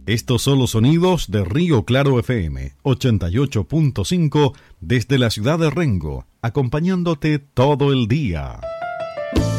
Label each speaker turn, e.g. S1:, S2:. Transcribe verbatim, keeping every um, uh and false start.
S1: Estos son los sonidos de Río Claro F M ochenta y ocho punto cinco desde la ciudad de Rengo, acompañándote todo el día.